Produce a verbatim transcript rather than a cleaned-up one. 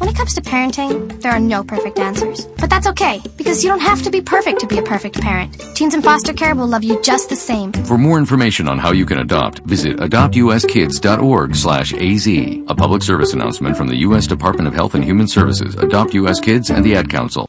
When it comes to parenting, there are no perfect answers. But that's okay, because you don't have to be perfect to be a perfect parent. Teens in foster care will love you just the same. For more information on how you can adopt, visit adopt u s kids dot org slash A Z. A public service announcement from the U S Department of Health and Human Services, Adopt U S Kids, and the Ad Council.